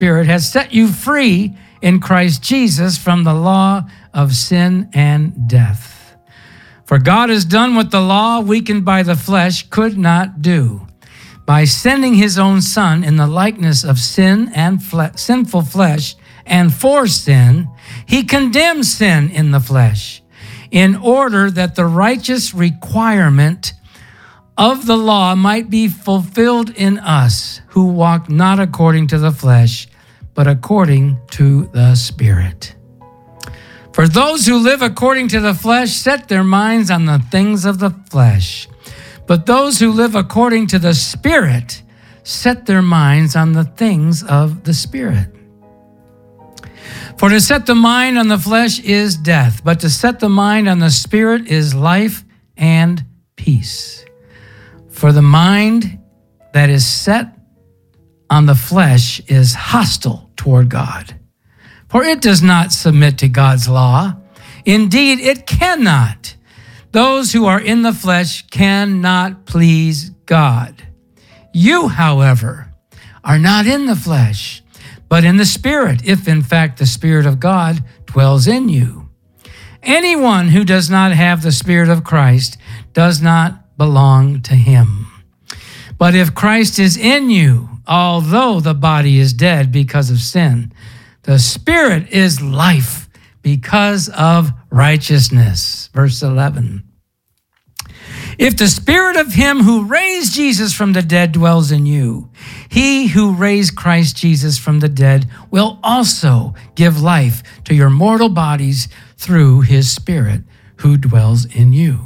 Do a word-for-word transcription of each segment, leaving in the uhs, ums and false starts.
Spirit has set you free in Christ Jesus from the law of sin and death. For God has done what the law, weakened by the flesh, could not do. By sending his own Son in the likeness of sin and fle- sinful flesh, and for sin, he condemned sin in the flesh, in order that the righteous requirement of the law might be fulfilled in us, who walk not according to the flesh, but according to the Spirit. For those who live according to the flesh set their minds on the things of the flesh, but those who live according to the Spirit set their minds on the things of the Spirit. For to set the mind on the flesh is death, but to set the mind on the Spirit is life and peace. For the mind that is set on the flesh is hostile toward God, for it does not submit to God's law. Indeed, it cannot. Those who are in the flesh cannot please God. You, however, are not in the flesh, but in the Spirit, if in fact the Spirit of God dwells in you. Anyone who does not have the Spirit of Christ does not belong to him. But if Christ is in you, although the body is dead because of sin, the Spirit is life because of righteousness. Verse eleven. If the Spirit of him who raised Jesus from the dead dwells in you, he who raised Christ Jesus from the dead will also give life to your mortal bodies through his Spirit who dwells in you.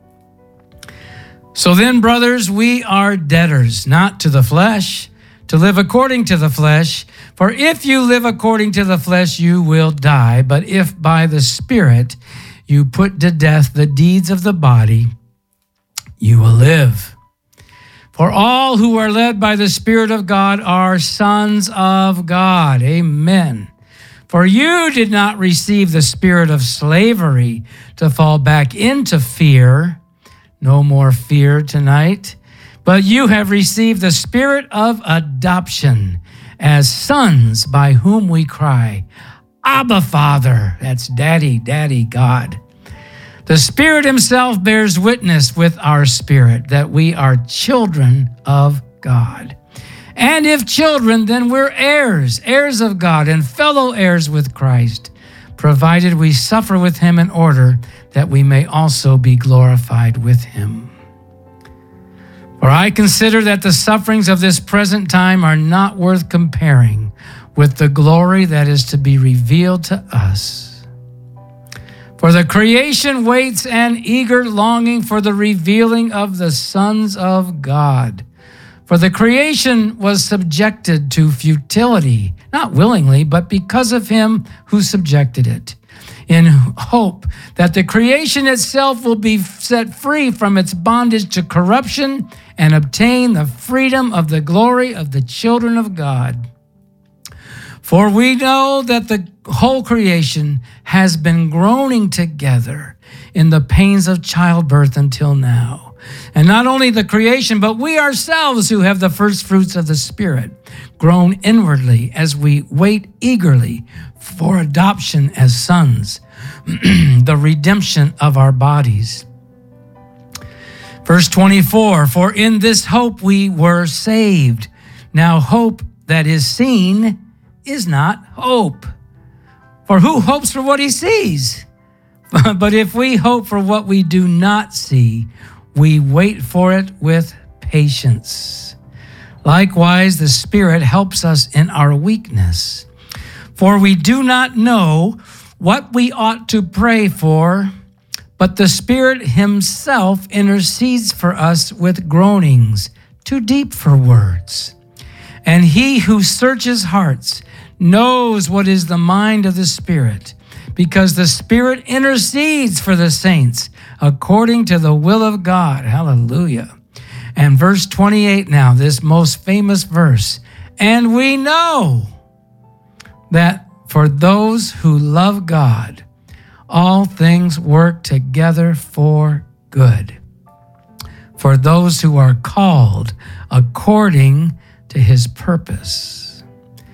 So then, brothers, we are debtors, not to the flesh, to live according to the flesh. For if you live according to the flesh, you will die. But if by the Spirit you put to death the deeds of the body, you will live. For all who are led by the Spirit of God are sons of God. Amen. For you did not receive the spirit of slavery to fall back into fear. No more fear tonight. But you have received the Spirit of adoption as sons, by whom we cry, Abba, Father. That's Daddy, Daddy, God. The Spirit himself bears witness with our spirit that we are children of God. And if children, then we're heirs, heirs of God and fellow heirs with Christ, provided we suffer with him in order that we may also be glorified with him. For I consider that the sufferings of this present time are not worth comparing with the glory that is to be revealed to us. For the creation waits an eager longing for the revealing of the sons of God. For the creation was subjected to futility, not willingly, but because of him who subjected it, in hope that the creation itself will be set free from its bondage to corruption and obtain the freedom of the glory of the children of God. For we know that the whole creation has been groaning together in the pains of childbirth until now. And not only the creation, but we ourselves who have the first fruits of the Spirit groan inwardly as we wait eagerly for adoption as sons, the redemption of our bodies. Verse twenty-four, for in this hope we were saved. Now hope that is seen is not hope. For who hopes for what he sees? But if we hope for what we do not see, we wait for it with patience. Likewise, the Spirit helps us in our weakness. For we do not know what we ought to pray for, but the Spirit himself intercedes for us with groanings too deep for words. And he who searches hearts knows what is the mind of the Spirit, because the Spirit intercedes for the saints according to the will of God. Hallelujah. And verse twenty-eight now, this most famous verse. And we know that for those who love God, all things work together for good, for those who are called according to his purpose.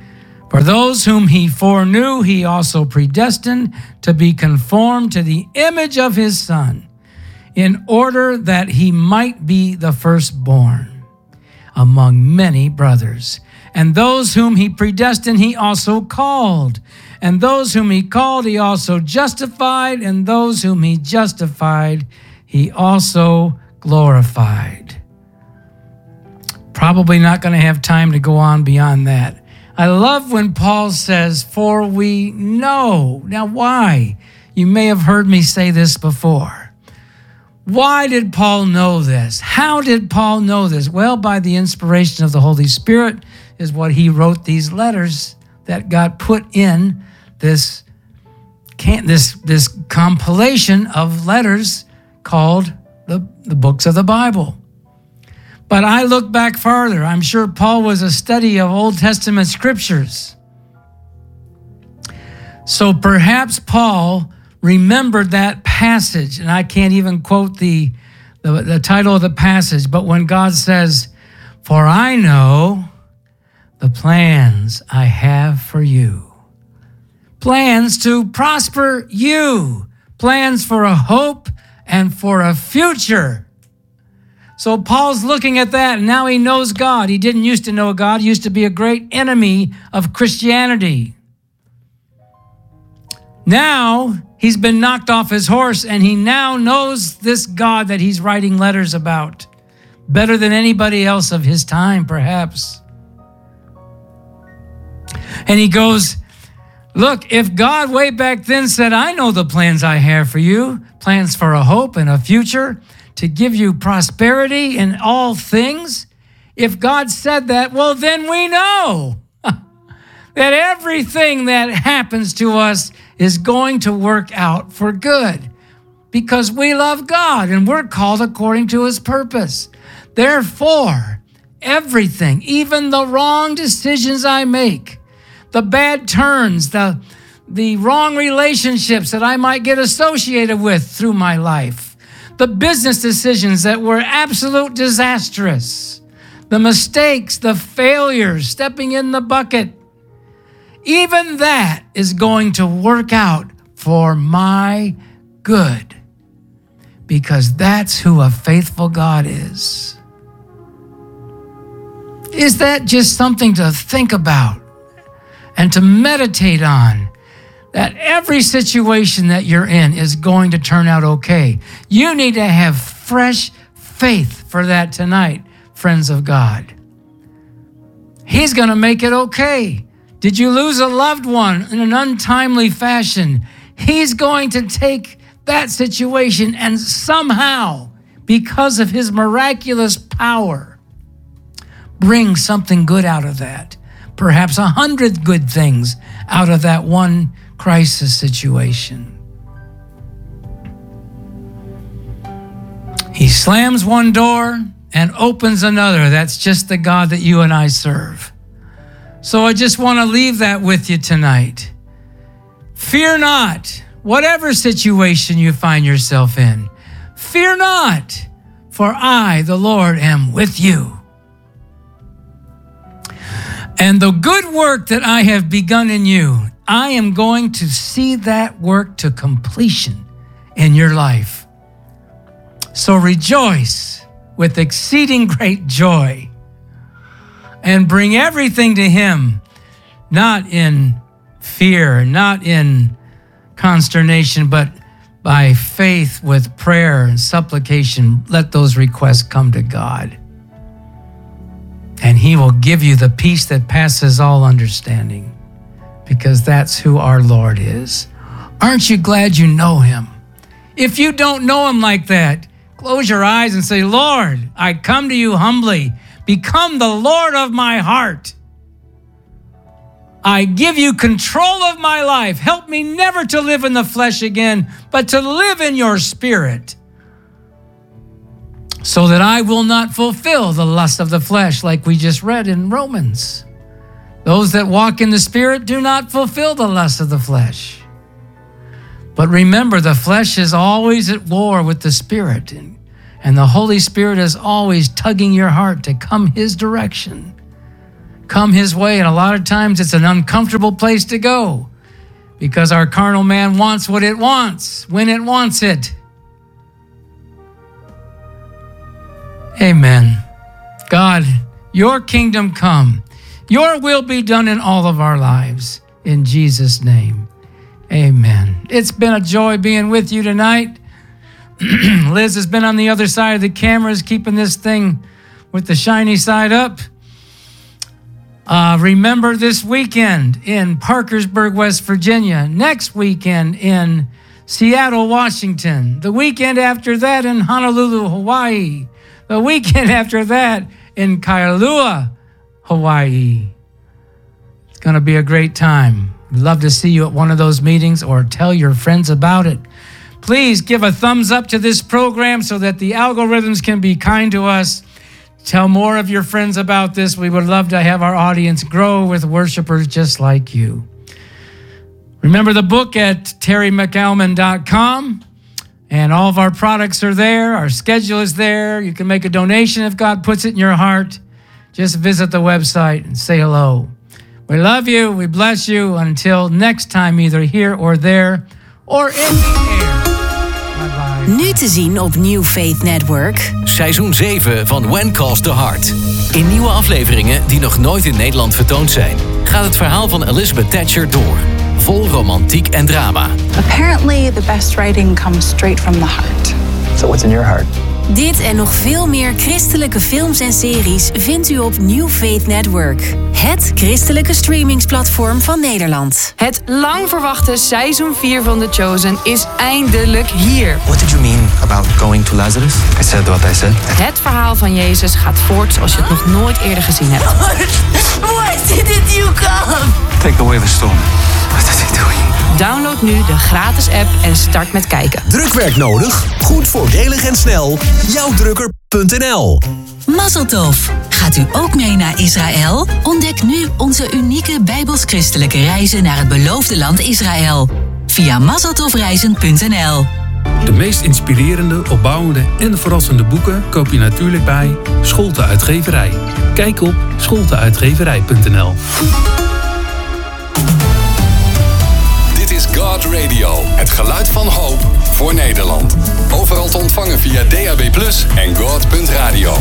For those whom he foreknew, he also predestined to be conformed to the image of his Son, in order that he might be the firstborn among many brothers. And those whom he predestined, he also called. And those whom he called, he also justified. And those whom he justified, he also glorified. Probably not going to have time to go on beyond that. I love when Paul says, for we know. Now, why? You may have heard me say this before. Why did Paul know this? How did Paul know this? Well, by the inspiration of the Holy Spirit is what he wrote these letters that got put in this, this, this compilation of letters called the, the books of the Bible. But I look back farther. I'm sure Paul was a study of Old Testament scriptures. So perhaps Paul remembered that passage, and I can't even quote the, the, the title of the passage, but when God says, for I know the plans I have for you. Plans to prosper you. Plans for a hope and for a future. So Paul's looking at that, and now he knows God. He didn't used to know God. He used to be a great enemy of Christianity. Now he's been knocked off his horse, and he now knows this God that he's writing letters about better than anybody else of his time, perhaps. And he goes, look, if God way back then said, I know the plans I have for you, plans for a hope and a future, to give you prosperity in all things, if God said that, well, then we know that everything that happens to us is going to work out for good because we love God and we're called according to his purpose. Therefore, everything, even the wrong decisions I make, the bad turns, the, the wrong relationships that I might get associated with through my life, the business decisions that were absolute disastrous, the mistakes, the failures, stepping in the bucket, even that is going to work out for my good because that's who a faithful God is. Is that just something to think about and to meditate on? That every situation that you're in is going to turn out okay. You need to have fresh faith for that tonight, friends of God. He's going to make it okay. Did you lose a loved one in an untimely fashion? He's going to take that situation and somehow, because of his miraculous power, bring something good out of that. Perhaps a hundred good things out of that one crisis situation. He slams one door and opens another. That's just the God that you and I serve. So I just want to leave that with you tonight. Fear not, whatever situation you find yourself in. Fear not, for I, the Lord, am with you. And the good work that I have begun in you, I am going to see that work to completion in your life. So rejoice with exceeding great joy and bring everything to him, not in fear, not in consternation, but by faith with prayer and supplication. Let those requests come to God. And he will give you the peace that passes all understanding, because that's who our Lord is. Aren't you glad you know him? If you don't know him like that, close your eyes and say, Lord, I come to you humbly. Become the Lord of my heart. I give you control of my life. Help me never to live in the flesh again, but to live in your spirit, so that I will not fulfill the lust of the flesh, like we just read in Romans. Those that walk in the Spirit do not fulfill the lust of the flesh. But remember, the flesh is always at war with the Spirit, and, and the Holy Spirit is always tugging your heart to come his direction. come his way. And a lot of times it's an uncomfortable place to go because our carnal man wants what it wants, when it wants it. Amen. God, your kingdom come. Your will be done in all of our lives. In Jesus' name, amen. It's been a joy being with you tonight. Liz has been on the other side of the cameras, keeping this thing with the shiny side up. Uh, remember this weekend in Parkersburg, West Virginia. Next weekend in Seattle, Washington. The weekend after that in Honolulu, Hawaii. The weekend after that in Kailua, Hawaii. It's going to be a great time. We'd love to see you at one of those meetings or tell your friends about it. Please give a thumbs up to this program so that the algorithms can be kind to us. Tell more of your friends about this. We would love to have our audience grow with worshipers just like you. Remember the book at terry mcalman dot com. And all of our products are there. Our schedule is there. You can make a donation if God puts it in your heart. Just visit the website and say hello. We love you. We bless you. Until next time, either here or there or in the air. Bye-bye. Nu te zien op New Faith Network. Seizoen zeven van When Calls the Heart. In nieuwe afleveringen die nog nooit in Nederland vertoond zijn, gaat het verhaal van Elizabeth Thatcher door. Vol romantiek en drama. Apparently, the best writing comes straight from the heart. So what's in your heart? Dit en nog veel meer christelijke films en series vindt u op New Faith Network. Het christelijke streamingsplatform van Nederland. Het lang verwachte seizoen vier van The Chosen is eindelijk hier. What did you mean about going to Lazarus? I said what I said. Het verhaal van Jezus gaat voort zoals je het nog nooit eerder gezien hebt. Why didn't you come? Take away the storm. What is he doing? Download nu de gratis app en start met kijken. Drukwerk nodig? Goed, voordelig en snel. jouwdrukker punt n l. Mazel tov. Gaat u ook mee naar Israël? Ontdek nu onze unieke bijbels-christelijke reizen naar het beloofde land Israël. Via mazeltovreizen punt n l. De meest inspirerende, opbouwende en verrassende boeken koop je natuurlijk bij Scholte Uitgeverij. Kijk op scholte uitgeverij punt n l. Dit is God Radio, het geluid van hoop voor Nederland. Overal te ontvangen via D A B plus, en God punt radio.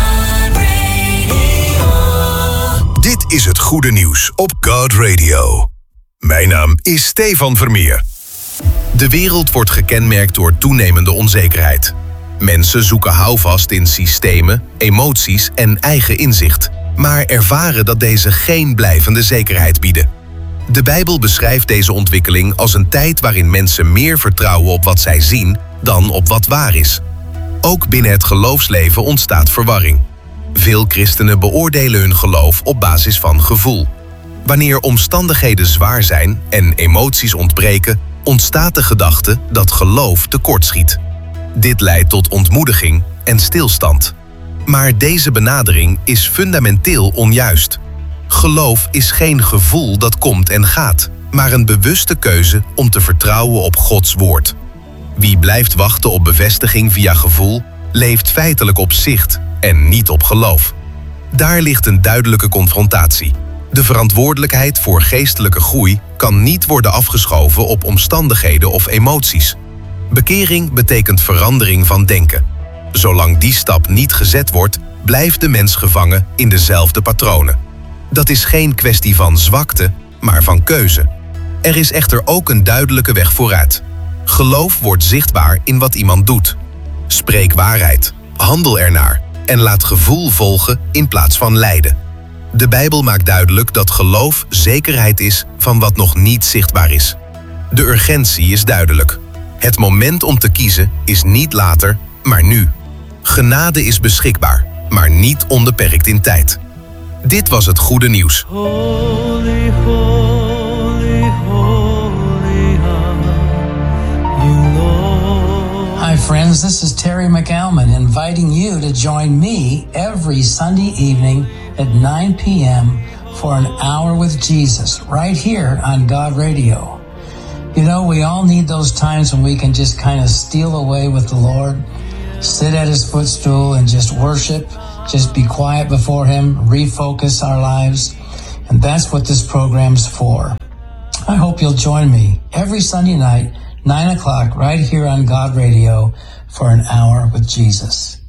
Dit is het goede nieuws op God Radio. Mijn naam is Stefan Vermeer. De wereld wordt gekenmerkt door toenemende onzekerheid. Mensen zoeken houvast in systemen, emoties en eigen inzicht, maar ervaren dat deze geen blijvende zekerheid bieden. De Bijbel beschrijft deze ontwikkeling als een tijd waarin mensen meer vertrouwen op wat zij zien dan op wat waar is. Ook binnen het geloofsleven ontstaat verwarring. Veel christenen beoordelen hun geloof op basis van gevoel. Wanneer omstandigheden zwaar zijn en emoties ontbreken, ontstaat de gedachte dat geloof tekortschiet. Dit leidt tot ontmoediging en stilstand. Maar deze benadering is fundamenteel onjuist. Geloof is geen gevoel dat komt en gaat, maar een bewuste keuze om te vertrouwen op Gods woord. Wie blijft wachten op bevestiging via gevoel, leeft feitelijk op zicht en niet op geloof. Daar ligt een duidelijke confrontatie. De verantwoordelijkheid voor geestelijke groei kan niet worden afgeschoven op omstandigheden of emoties. Bekering betekent verandering van denken. Zolang die stap niet gezet wordt, blijft de mens gevangen in dezelfde patronen. Dat is geen kwestie van zwakte, maar van keuze. Er is echter ook een duidelijke weg vooruit. Geloof wordt zichtbaar in wat iemand doet. Spreek waarheid, handel ernaar en laat gevoel volgen in plaats van lijden. De Bijbel maakt duidelijk dat geloof zekerheid is van wat nog niet zichtbaar is. De urgentie is duidelijk. Het moment om te kiezen is niet later, maar nu. Genade is beschikbaar, maar niet onbeperkt in tijd. Dit was het goede nieuws. Holy, holy, holy are you, Lord. Hi friends, this is Terry McAlman inviting you to join me every Sunday evening at nine p.m. for an hour with Jesus right here on God Radio. You know, we all need those times when we can just kind of steal away with the Lord, sit at his footstool and just worship. Just be quiet before him, refocus our lives. And that's what this program's for. I hope you'll join me every Sunday night, nine o'clock, right here on God Radio for an hour with Jesus.